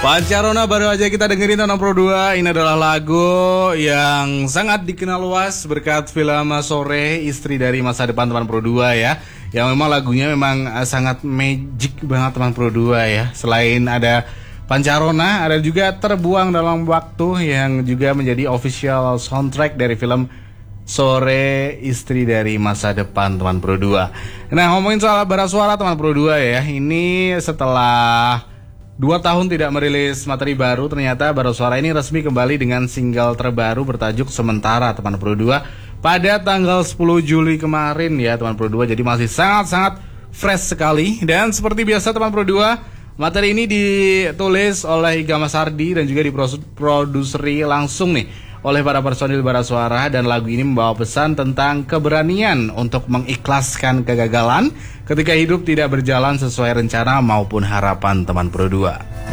Pancarona baru aja kita dengerin Tanah Pro 2. Ini adalah lagu yang sangat dikenal luas berkat film Sore, Istri dari Masa Depan Teman Pro 2 ya. Yang memang lagunya memang sangat magic banget Teman Pro 2 ya. Selain ada Pancarona, ada juga Terbuang Dalam Waktu yang juga menjadi official soundtrack dari film Sore, Istri dari Masa Depan Teman Pro 2. Nah, ngomongin soal Bara Suara Teman Pro 2 ya. Ini setelah 2 tahun tidak merilis materi baru, ternyata Bara Suara ini resmi kembali dengan single terbaru bertajuk Sementara Teman Pro 2 pada tanggal 10 Juli kemarin ya Teman Pro 2. Jadi masih sangat-sangat fresh sekali. Dan seperti biasa Teman Pro 2, materi ini ditulis oleh Iga Masardi dan juga diproduseri langsung nih oleh para personil Bara Suara. Dan lagu ini membawa pesan tentang keberanian untuk mengikhlaskan kegagalan ketika hidup tidak berjalan sesuai rencana maupun harapan Teman Pro 2.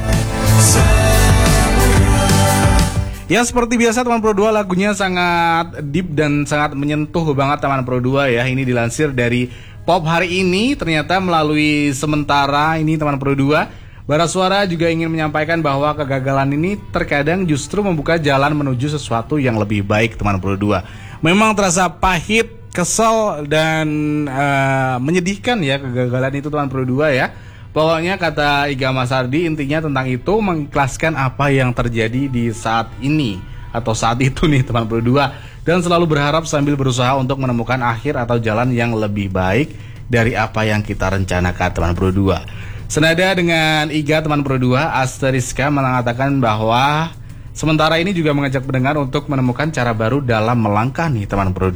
Ya, seperti biasa Teman Pro 2, lagunya sangat deep dan sangat menyentuh banget Teman Pro 2 ya. Ini dilansir dari Pop Hari Ini. Ternyata melalui Sementara ini Teman Pro 2, Bara Suara juga ingin menyampaikan bahwa kegagalan ini terkadang justru membuka jalan menuju sesuatu yang lebih baik Teman Pro 2. Memang terasa pahit, kesel, dan menyedihkan ya kegagalan itu Teman Pro 2 ya. Pokoknya kata Iga Masardi, intinya tentang itu mengikhlaskan apa yang terjadi di saat ini atau saat itu nih Teman Pro 2. Dan selalu berharap sambil berusaha untuk menemukan akhir atau jalan yang lebih baik dari apa yang kita rencanakan Teman Pro 2. Senada dengan Iga Teman Pro 2, Asteriska mengatakan bahwa Sementara ini juga mengajak pendengar untuk menemukan cara baru dalam melangkah nih Teman Pro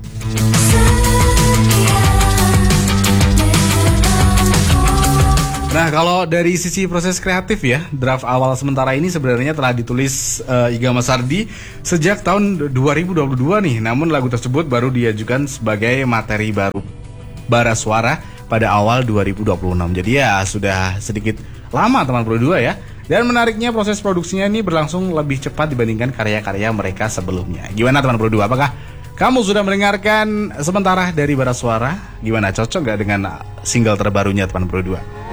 2. Nah, kalau dari sisi proses kreatif ya, draft awal Sementara ini sebenarnya telah ditulis Iga Masardi sejak tahun 2022 nih. Namun lagu tersebut baru diajukan sebagai materi baru Bara Suara pada awal 2026. Jadi ya sudah sedikit lama Teman Pro 2 ya. Dan menariknya proses produksinya ini berlangsung lebih cepat dibandingkan karya-karya mereka sebelumnya. Gimana Teman Pro 2? Apakah kamu sudah mendengarkan Sementara dari Bara Suara? Gimana, cocok gak dengan single terbarunya Teman Pro 2?